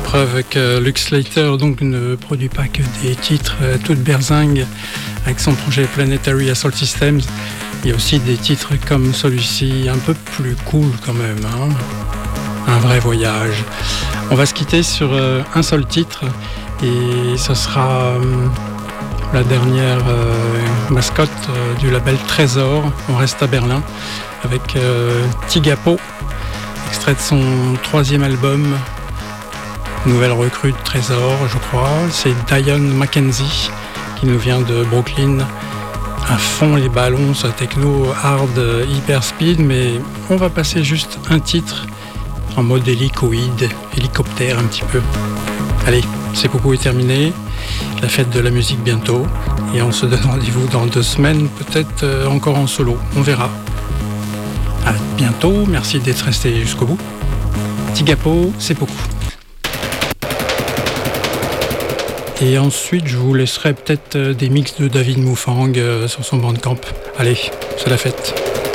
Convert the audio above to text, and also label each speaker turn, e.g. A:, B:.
A: preuve que Luke Slater donc ne produit pas que des titres toutes berzingues avec son projet Planetary Assault Systems. Il y a aussi des titres comme celui-ci, un peu plus cool quand même, hein. Un vrai voyage. On va se quitter sur un seul titre et ce sera la dernière mascotte du label Trésor. On reste à Berlin avec Tigapo, extrait de son 3e album, nouvelle recrue de Trésor, je crois. C'est Diane McKenzie qui nous vient de Brooklyn. À fond les ballons, sa techno hard hyper speed, mais on va passer juste un titre en mode hélicoptère un petit peu. Allez, c'est beaucoup est terminé. La fête de la musique bientôt. Et on se donne rendez-vous dans 2 semaines, peut-être encore en solo. On verra. À bientôt, merci d'être resté jusqu'au bout. Tigapo, c'est beaucoup. Et ensuite, je vous laisserai peut-être des mix de David Moufang sur son Bandcamp. Allez, c'est la fête.